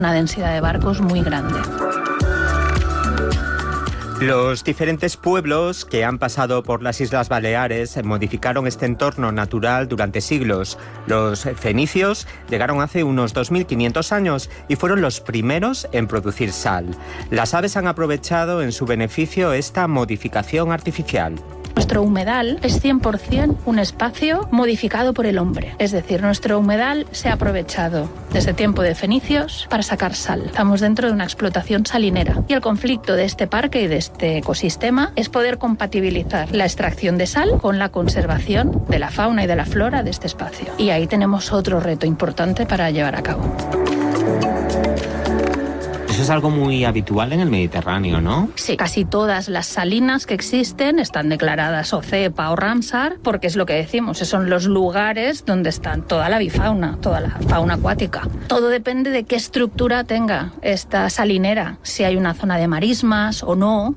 una densidad de barcos muy grande. Los diferentes pueblos que han pasado por las Islas Baleares modificaron este entorno natural durante siglos. Los fenicios llegaron hace unos 2.500 años y fueron los primeros en producir sal. Las aves han aprovechado en su beneficio esta modificación artificial. Nuestro humedal es 100% un espacio modificado por el hombre. Es decir, nuestro humedal se ha aprovechado desde tiempo de fenicios para sacar sal. Estamos dentro de una explotación salinera. Y el conflicto de este parque y de este ecosistema es poder compatibilizar la extracción de sal con la conservación de la fauna y de la flora de este espacio. Y ahí tenemos otro reto importante para llevar a cabo. Eso es algo muy habitual en el Mediterráneo, ¿no? Sí, casi todas las salinas que existen están declaradas o CEPA o Ramsar, porque es lo que decimos, son los lugares donde está toda la bifauna, toda la fauna acuática. Todo depende de qué estructura tenga esta salinera, si hay una zona de marismas o no.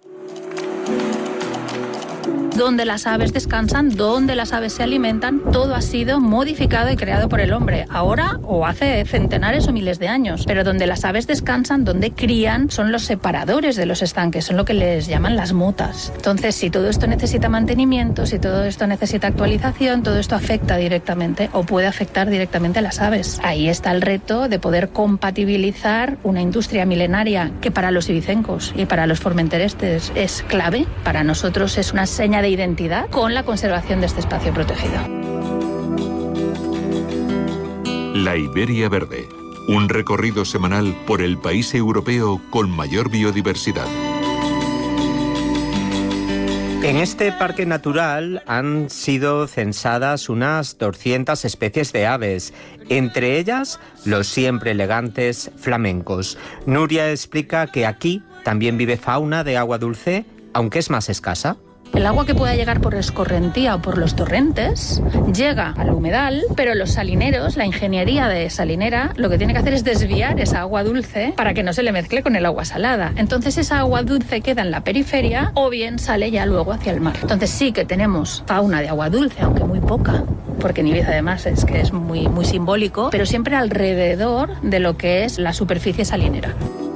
Donde las aves descansan, donde las aves se alimentan, todo ha sido modificado y creado por el hombre, ahora o hace centenares o miles de años. Pero donde las aves descansan, donde crían, son los separadores de los estanques, son lo que les llaman las motas. Entonces, si todo esto necesita mantenimiento, si todo esto necesita actualización, todo esto afecta directamente o puede afectar directamente a las aves. Ahí está el reto de poder compatibilizar una industria milenaria que para los ibicencos y para los formenterestes es clave, para nosotros es una seña de identidad, con la conservación de este espacio protegido. La Iberia Verde, un recorrido semanal por el país europeo con mayor biodiversidad. En este parque natural han sido censadas unas 200 especies de aves, entre ellas los siempre elegantes flamencos. Nuria explica que aquí también vive fauna de agua dulce, aunque es más escasa. El agua que pueda llegar por escorrentía o por los torrentes llega al humedal, pero los salineros, la ingeniería de salinera, lo que tiene que hacer es desviar esa agua dulce para que no se le mezcle con el agua salada. Entonces esa agua dulce queda en la periferia o bien sale ya luego hacia el mar. Entonces sí que tenemos fauna de agua dulce, aunque muy poca, porque en Ibiza además es que es muy, muy simbólico, pero siempre alrededor de lo que es la superficie salinera.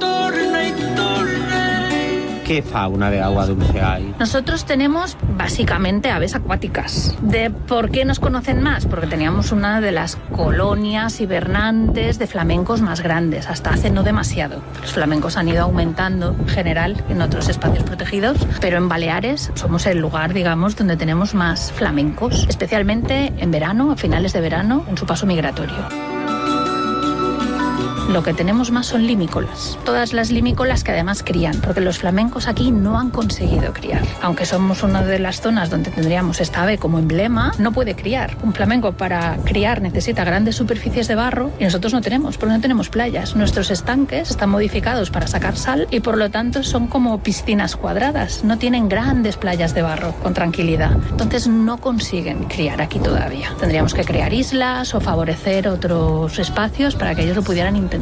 ¿Qué fauna de agua dulce hay? Nosotros tenemos básicamente aves acuáticas. ¿De por qué nos conocen más? Porque teníamos una de las colonias hibernantes de flamencos más grandes, hasta hace no demasiado. Los flamencos han ido aumentando en general en otros espacios protegidos, pero en Baleares somos el lugar, digamos, donde tenemos más flamencos, especialmente en verano, a finales de verano, en su paso migratorio. Lo que tenemos más son limícolas. Todas las limícolas que además crían, porque los flamencos aquí no han conseguido criar. Aunque somos una de las zonas donde tendríamos esta ave como emblema, no puede criar. Un flamenco para criar necesita grandes superficies de barro y nosotros no tenemos, porque no tenemos playas. Nuestros estanques están modificados para sacar sal y por lo tanto son como piscinas cuadradas. No tienen grandes playas de barro con tranquilidad. Entonces no consiguen criar aquí todavía. Tendríamos que crear islas o favorecer otros espacios para que ellos lo pudieran intentar.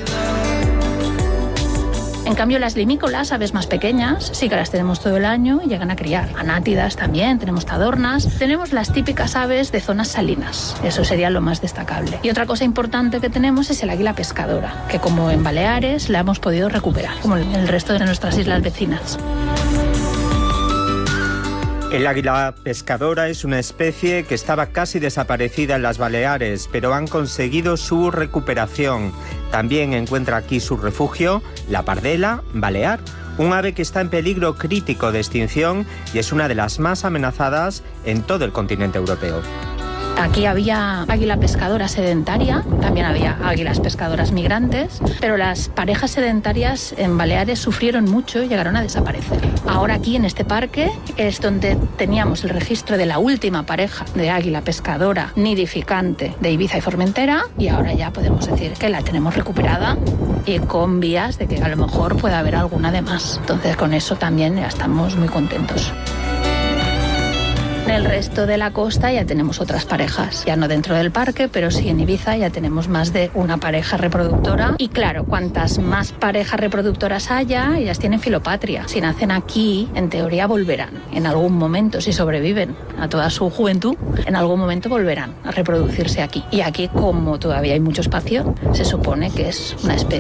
En cambio, las limícolas, aves más pequeñas, sí que las tenemos todo el año y llegan a criar. Anátidas también, tenemos tadornas, tenemos las típicas aves de zonas salinas. Eso sería lo más destacable. Y otra cosa importante que tenemos es el águila pescadora, que como en Baleares la hemos podido recuperar, como en el resto de nuestras islas vecinas. El águila pescadora es una especie que estaba casi desaparecida en las Baleares, pero han conseguido su recuperación. También encuentra aquí su refugio la pardela balear, un ave que está en peligro crítico de extinción y es una de las más amenazadas en todo el continente europeo. Aquí había águila pescadora sedentaria, también había águilas pescadoras migrantes, pero las parejas sedentarias en Baleares sufrieron mucho y llegaron a desaparecer. Ahora aquí en este parque es donde teníamos el registro de la última pareja de águila pescadora nidificante de Ibiza y Formentera y ahora ya podemos decir que la tenemos recuperada y con vías de que a lo mejor pueda haber alguna de más. Entonces con eso también ya estamos muy contentos. En el resto de la costa ya tenemos otras parejas, ya no dentro del parque, pero sí en Ibiza ya tenemos más de una pareja reproductora. Y claro, cuantas más parejas reproductoras haya, ellas tienen filopatria. Si nacen aquí, en teoría volverán en algún momento, si sobreviven a toda su juventud, en algún momento volverán a reproducirse aquí. Y aquí, como todavía hay mucho espacio, se supone que es una especie